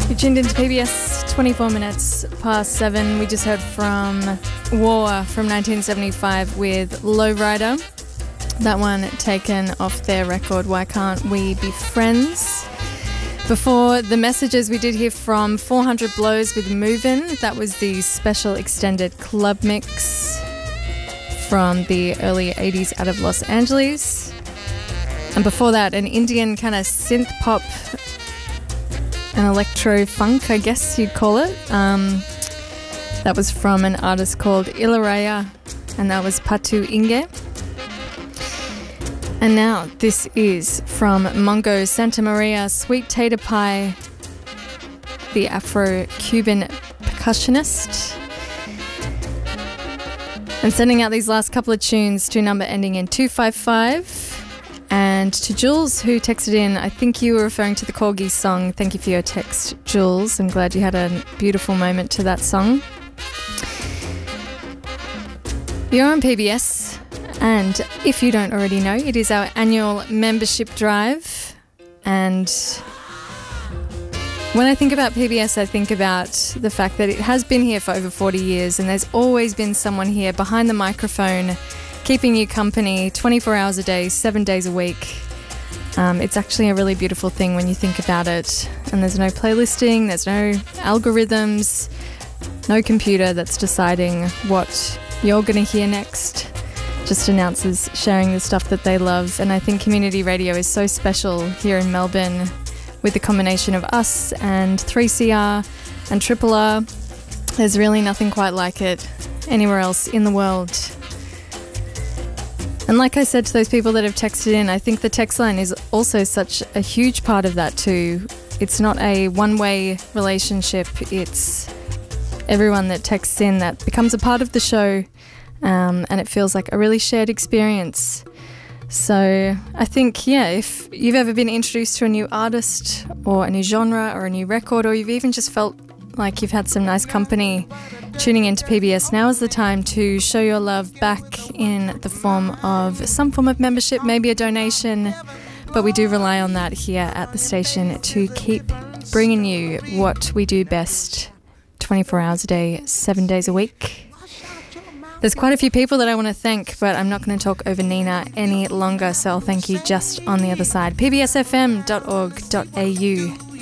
You tuned into PBS 24 minutes past 7. We just heard from War from 1975 with Lowrider. That one taken off their record, Why Can't We Be Friends? Before the messages, we did hear from 400 Blows with Movin'. That was the special extended club mix from the early 80s out of Los Angeles. And before that, an Indian kind of synth pop, an electro funk, I guess you'd call it. That was from an artist called Ilaraya, and that was Patu Inge. And now this is from Mongo Santa Maria, Sweet Tater Pie, the Afro-Cuban percussionist. And sending out these last couple of tunes to a number ending in 255. And to Jules, who texted in, I think you were referring to the Corgi song. Thank you for your text, Jules. I'm glad you had a beautiful moment to that song. You're on PBS. And if you don't already know, it is our annual membership drive. And when I think about PBS, I think about the fact that it has been here for over 40 years and there's always been someone here behind the microphone keeping you company 24 hours a day, 7 days a week. It's actually a really beautiful thing when you think about it. And there's no playlisting, there's no algorithms, no computer that's deciding what you're going to hear next. Just announcers sharing the stuff that they love. And I think community radio is so special here in Melbourne with the combination of us and 3CR and Triple R. There's really nothing quite like it anywhere else in the world. And like I said to those people that have texted in, I think the text line is also such a huge part of that too. It's not a one-way relationship. It's everyone that texts in that becomes a part of the show. And it feels like a really shared experience. So I think, yeah, if you've ever been introduced to a new artist or a new genre or a new record, or you've even just felt like you've had some nice company tuning into PBS, now is the time to show your love back in the form of some form of membership, maybe a donation. But we do rely on that here at the station to keep bringing you what we do best 24 hours a day, 7 days a week. There's quite a few people that I want to thank, but I'm not going to talk over Nina any longer, so I'll thank you just on the other side. pbsfm.org.au